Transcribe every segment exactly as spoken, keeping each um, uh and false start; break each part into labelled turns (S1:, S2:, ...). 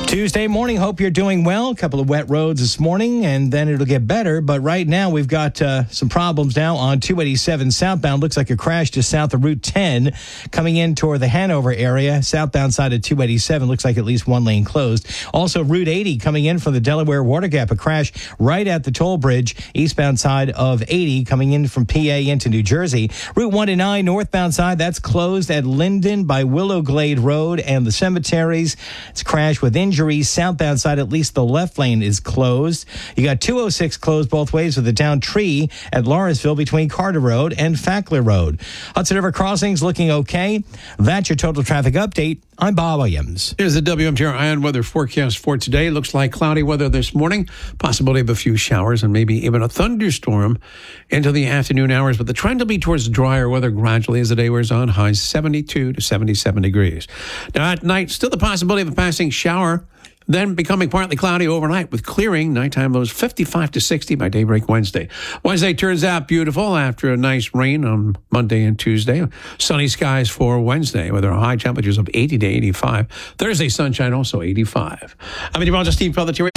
S1: Tuesday morning. Hope you're doing well. A couple of wet roads this morning, and then it'll get better. But right now, we've got uh, some problems now on two eighty-seven southbound. Looks like a crash just south of Route ten coming in toward the Hanover area. Southbound side of two eighty-seven. Looks like at least one lane closed. Also, Route eighty coming in from the Delaware Water Gap. A crash right at the toll bridge. Eastbound side of eighty coming in from P A into New Jersey. Route one to nine northbound side. That's closed at Linden by Willow Glade Road and the cemeteries. It's a crash with injuries. Southbound side, at least the left lane is closed. You got two oh six closed both ways with a downed tree at Lawrenceville between Carter Road and Fackler Road. Hudson River Crossings looking okay. That's your total traffic update. I'm Bob Williams.
S2: Here's the W M T R Ion weather forecast for today. Looks like cloudy weather this morning. Possibility of a few showers and maybe even a thunderstorm into the afternoon hours. But the trend will be towards drier weather gradually as the day wears on. Highs seventy-two to seventy-seven degrees. Now at night, still the possibility of a passing shower. Then becoming partly cloudy overnight with clearing. Nighttime lows fifty-five to sixty by daybreak Wednesday. Wednesday turns out beautiful after a nice rain on Monday and Tuesday. Sunny skies for Wednesday with our high temperatures of eighty to eighty-five. Thursday sunshine also eighty-five. I'm meteorologist Steve Pelletier.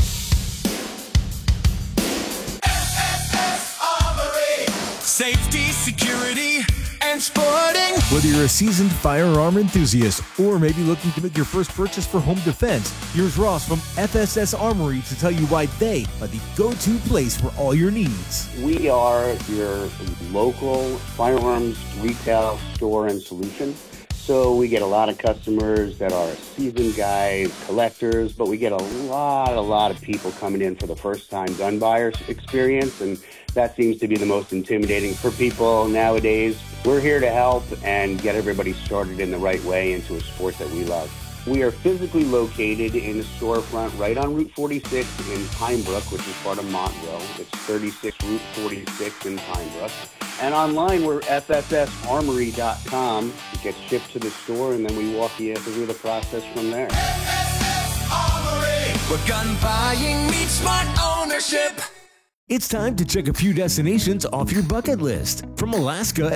S3: Safety, security, and sporting.
S4: Whether you're a seasoned firearm enthusiast or maybe looking to make your first purchase for home defense, here's Ross from F S S Armory to tell you why they are the go-to place for all your needs.
S5: We are your local firearms retail store and solution. So we get a lot of customers that are seasoned guys, collectors, but we get a lot, a lot of people coming in for the first time gun buyers experience, and that seems to be the most intimidating for people nowadays. We're here to help and get everybody started in the right way into a sport that we love. We are physically located in a storefront right on Route forty-six in Pine Brook, which is part of Montville. It's thirty-six Route forty-six in Pine Brook. And online, we're F S S armory dot com. It gets shipped to the store, and then we walk you through the process from there.
S3: F S S Armory, where gun buying meets smart ownership.
S4: It's time to check a few destinations off your bucket list. From Alaska